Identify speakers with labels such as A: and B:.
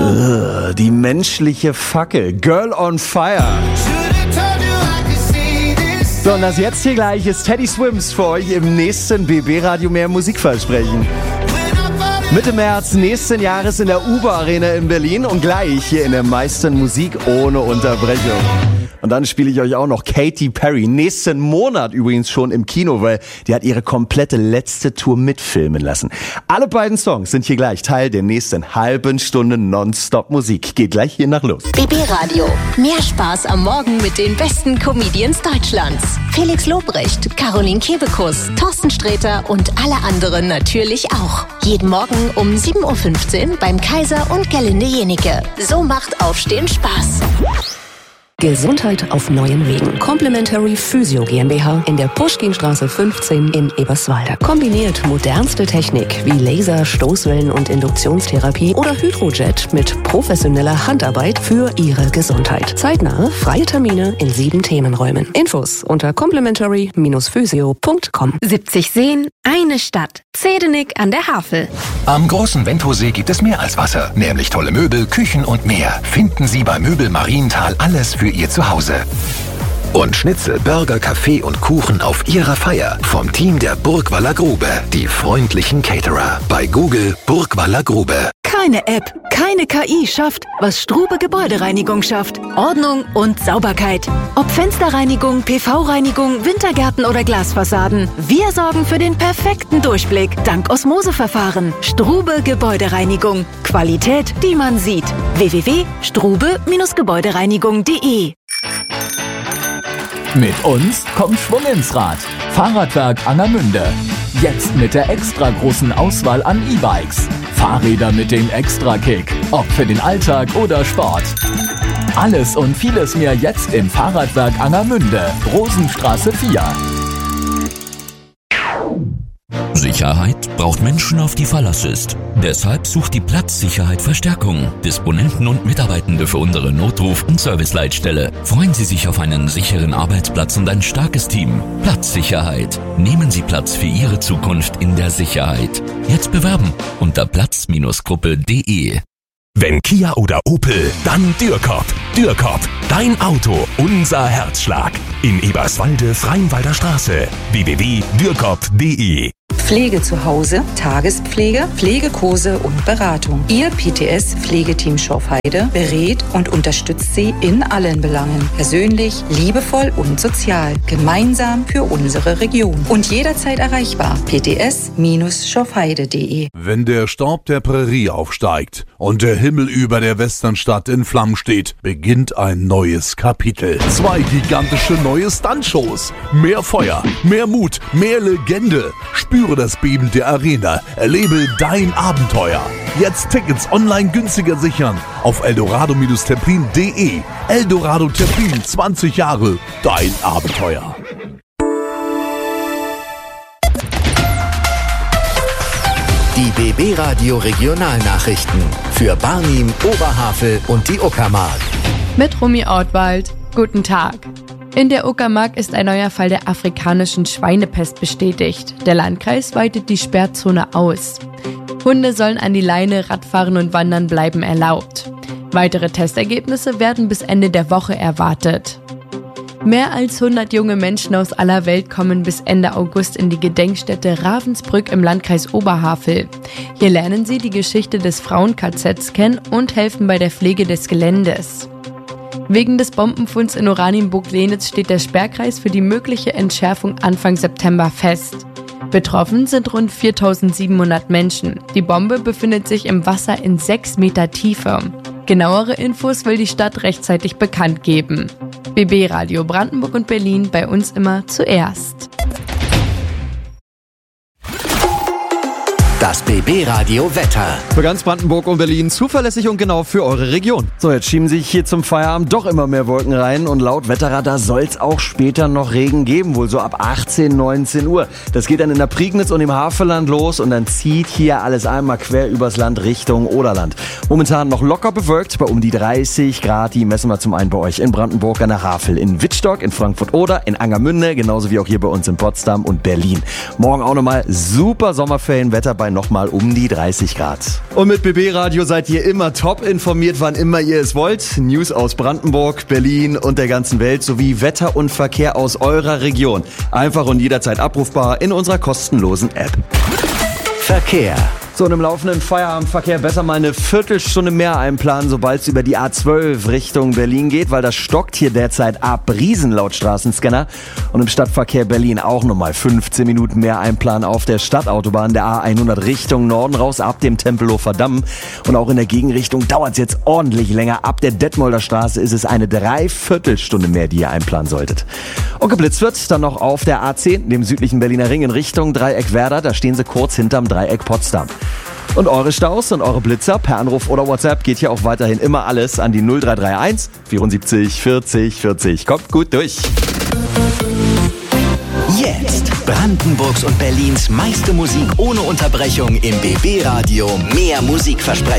A: Die menschliche Fackel. Girl on Fire. So, und das jetzt hier gleich ist Teddy Swims für euch im nächsten BB-Radio mehr Musikversprechen. Mitte März nächsten Jahres in der Uber Arena in Berlin und gleich hier in der meisten Musik ohne Unterbrechung. Und dann spiele ich euch auch noch Katy Perry. Nächsten Monat übrigens schon im Kino, weil die hat ihre komplette letzte Tour mitfilmen lassen. Alle beiden Songs sind hier gleich Teil der nächsten halben Stunde Nonstop-Musik. Geht gleich hier nach los.
B: BB Radio. Mehr Spaß am Morgen mit den besten Comedians Deutschlands. Felix Lobrecht, Caroline Kebekus, Thorsten Sträter und alle anderen natürlich auch. Jeden Morgen um 7.15 Uhr beim Kaiser und Gerlinde Jenike. So macht Aufstehen Spaß.
C: Gesundheit auf neuen Wegen. Complementary Physio GmbH in der Puschkinstraße 15 in Eberswalde. Kombiniert modernste Technik wie Laser, Stoßwellen und Induktionstherapie oder Hydrojet mit professioneller Handarbeit für Ihre Gesundheit. Zeitnahe, freie Termine in 7 Themenräumen. Infos unter complementary-physio.com.
D: 70 Seen, eine Stadt. Zedenik an der Havel.
E: Am großen Wendhosee gibt es mehr als Wasser, nämlich tolle Möbel, Küchen und mehr. Finden Sie bei Möbel Marienthal alles für Ihr Zuhause. Und Schnitzel, Burger, Kaffee und Kuchen auf Ihrer Feier vom Team der Burgwaller Grube. Die freundlichen Caterer. Bei Google Burgwaller Grube.
F: Keine App, keine KI schafft, was Strube Gebäudereinigung schafft. Ordnung und Sauberkeit. Ob Fensterreinigung, PV-Reinigung, Wintergärten oder Glasfassaden. Wir sorgen für den perfekten Durchblick dank Osmoseverfahren. Strube Gebäudereinigung. Qualität, die man sieht. www.strube-gebäudereinigung.de.
G: Mit uns kommt Schwung ins Rad. Fahrradwerk Angermünde. Jetzt mit der extra großen Auswahl an E-Bikes. Fahrräder mit dem Extra-Kick. Ob für den Alltag oder Sport. Alles und vieles mehr jetzt im Fahrradwerk Angermünde. Rosenstraße 4.
H: Sicherheit braucht Menschen, auf die Verlass ist. Deshalb sucht die Platzsicherheit Verstärkung. Disponenten und Mitarbeitende für unsere Notruf- und Serviceleitstelle. Freuen Sie sich auf einen sicheren Arbeitsplatz und ein starkes Team. Platzsicherheit. Nehmen Sie Platz für Ihre Zukunft in der Sicherheit. Jetzt bewerben unter platz-gruppe.de.
I: Wenn Kia oder Opel, dann Dürkop. Dürkop, dein Auto, unser Herzschlag. In Eberswalde, Freienwalder Straße. www.dürkop.de.
J: Pflege zu Hause, Tagespflege, Pflegekurse und Beratung. Ihr PTS-Pflegeteam Schorfheide berät und unterstützt Sie in allen Belangen. Persönlich, liebevoll und sozial. Gemeinsam für unsere Region. Und jederzeit erreichbar. pts-schorfheide.de.
K: Wenn der Staub der Prärie aufsteigt und der Himmel über der Westernstadt in Flammen steht, beginnt ein neues Kapitel. 2 gigantische neue Stuntshows. Mehr Feuer, mehr Mut, mehr Legende. Spüre das Beben der Arena. Erlebe dein Abenteuer. Jetzt Tickets online günstiger sichern auf eldorado-terpin.de. Eldorado Terpin, 20 Jahre, dein Abenteuer.
L: Die BB Radio Regionalnachrichten für Barnim, Oberhavel und die Uckermark.
M: Mit Romy Ortwald. Guten Tag. In der Uckermark ist ein neuer Fall der afrikanischen Schweinepest bestätigt. Der Landkreis weitet die Sperrzone aus. Hunde sollen an die Leine, Radfahren und Wandern bleiben erlaubt. Weitere Testergebnisse werden bis Ende der Woche erwartet. Mehr als 100 junge Menschen aus aller Welt kommen bis Ende August in die Gedenkstätte Ravensbrück im Landkreis Oberhavel. Hier lernen sie die Geschichte des Frauen-KZs kennen und helfen bei der Pflege des Geländes. Wegen des Bombenfunds in Oranienburg-Lenitz steht der Sperrkreis für die mögliche Entschärfung Anfang September fest. Betroffen sind rund 4.700 Menschen. Die Bombe befindet sich im Wasser in 6 Meter Tiefe. Genauere Infos will die Stadt rechtzeitig bekannt geben. BB Radio Brandenburg und Berlin, bei uns immer zuerst.
L: Das BB Radio Wetter.
A: Für ganz Brandenburg und Berlin zuverlässig und genau für eure Region. So, jetzt schieben sich hier zum Feierabend doch immer mehr Wolken rein und laut Wetterradar soll es auch später noch Regen geben, wohl so ab 18, 19 Uhr. Das geht dann in der Prignitz und im Havelland los und dann zieht hier alles einmal quer übers Land Richtung Oderland. Momentan noch locker bewölkt bei um die 30 Grad. Die messen wir zum einen bei euch in Brandenburg an der Havel, in Wittstock, in Frankfurt-Oder, in Angermünde, genauso wie auch hier bei uns in Potsdam und Berlin. Morgen auch nochmal super Sommerferienwetter bei nochmal um die 30 Grad. Und mit BB Radio seid ihr immer top informiert, wann immer ihr es wollt. News aus Brandenburg, Berlin und der ganzen Welt sowie Wetter und Verkehr aus eurer Region. Einfach und jederzeit abrufbar in unserer kostenlosen App.
L: Verkehr.
A: So, und im laufenden Feierabendverkehr besser mal eine Viertelstunde mehr einplanen, sobald es über die A12 Richtung Berlin geht, weil das stockt hier derzeit ab Riesen laut Straßenscanner. Und im Stadtverkehr Berlin auch nochmal 15 Minuten mehr einplanen auf der Stadtautobahn der A100 Richtung Norden raus ab dem Tempelhofer Damm. Und auch in der Gegenrichtung dauert es jetzt ordentlich länger. Ab der Detmolder Straße ist es eine Dreiviertelstunde mehr, die ihr einplanen solltet. Und geblitzt wird dann noch auf der A10, dem südlichen Berliner Ring in Richtung Dreieck Werder. Da stehen sie kurz hinterm Dreieck Potsdam. Und eure Staus und eure Blitzer per Anruf oder WhatsApp geht hier auch weiterhin immer alles an die 0331 74 40 40. Kommt gut durch.
L: Jetzt Brandenburgs und Berlins meiste Musik ohne Unterbrechung im BB Radio. Mehr Musikversprechen.